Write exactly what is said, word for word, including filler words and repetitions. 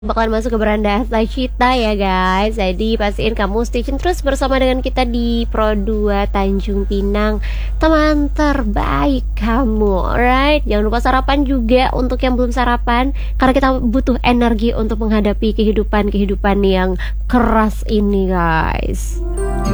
Bakalan masuk ke beranda Cita ya guys. Jadi pastiin kamu stay tune terus bersama dengan kita di Pro dua Tanjung Pinang, teman terbaik kamu. Alright, jangan lupa sarapan juga untuk yang belum sarapan, karena kita butuh energi untuk menghadapi kehidupan-kehidupan yang keras ini guys.